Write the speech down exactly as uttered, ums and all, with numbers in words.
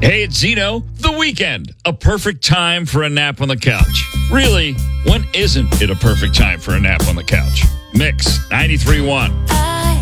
Hey, it's Zeno. The weekend. A perfect time for a nap on the couch. Really, when isn't it a perfect time for a nap on the couch? Mix ninety-three point one. I